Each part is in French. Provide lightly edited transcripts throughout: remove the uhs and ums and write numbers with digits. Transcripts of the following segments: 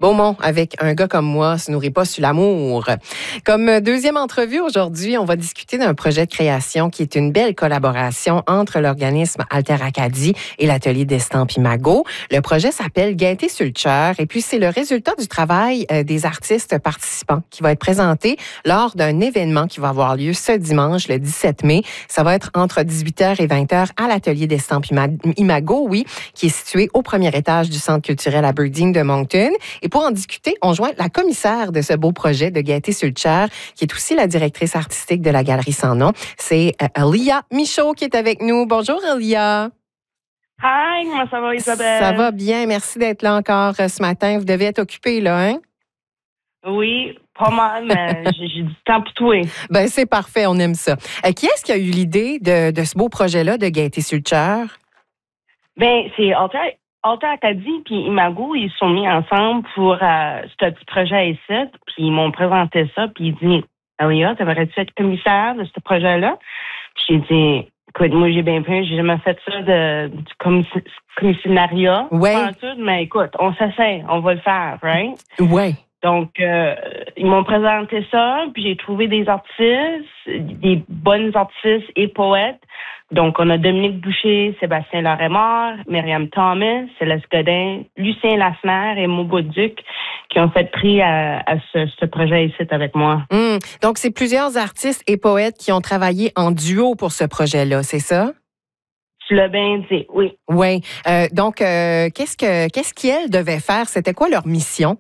Beaumont, avec un gars comme moi, se nourrit pas sur l'amour. Comme deuxième entrevue aujourd'hui, on va discuter d'un projet de création qui est une belle collaboration entre l'organisme Alter Acadie et l'atelier d'Estampes Imago. Le projet s'appelle Gaieté Sulcher et puis c'est le résultat du travail des artistes participants qui va être présenté lors d'un événement qui va avoir lieu ce dimanche, le 17 mai. Ça va être entre 18h et 20h à l'atelier d'Estampes Imago, oui, qui est situé au premier étage du Centre culturel Aberdeen de Moncton. Et pour en discuter, on joint la commissaire de ce beau projet de Gaieté Sulcher, qui est aussi la directrice artistique de la Galerie Sans Nom. C'est Elia Michaud qui est avec nous. Bonjour, Elia. Hi, comment ça va, Isabelle? Ça va bien. Merci d'être là encore ce matin. Vous devez être occupée, là, hein? Oui, pas mal, mais j'ai du temps pour toi. Ben c'est parfait, on aime ça. Qui est-ce qui a eu l'idée de ce beau projet-là de Gaieté Sulcher? Ben, c'est Alter Acadie puis Imago, ils se sont mis ensemble pour ce petit projet ici, puis ils m'ont présenté ça, puis ils disent Elia, t'aimerais-tu être commissaire de ce projet-là? Puis j'ai dit écoute, moi j'ai bien peur, j'ai jamais fait ça du commissariat. Ouais. Mais écoute, on s'essaie, on va le faire, right? Ouais. Donc, ils m'ont présenté ça, puis j'ai trouvé des artistes, des bonnes artistes et poètes. Donc, on a Dominique Boucher, Sébastien Lauremard, Myriam Thomas, Céleste Godin, Lucien Lasmer et Maubout Duc qui ont fait prix à ce projet ici avec moi. Donc, c'est plusieurs artistes et poètes qui ont travaillé en duo pour ce projet-là, c'est ça? Tu l'as bien dit, oui. Oui. Donc, qu'est-ce qu'elles devaient faire? C'était quoi leur mission?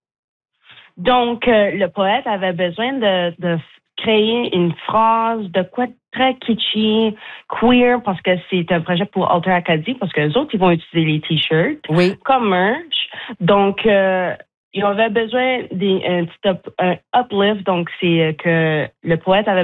Donc, le poète avait besoin de créer une phrase de quoi très kitschy, queer, parce que c'est un projet pour Alter Acadie, parce que les autres, ils vont utiliser les T-shirts comme merch. Donc, ils avaient besoin d'un petit uplift. Donc, c'est que le poète avait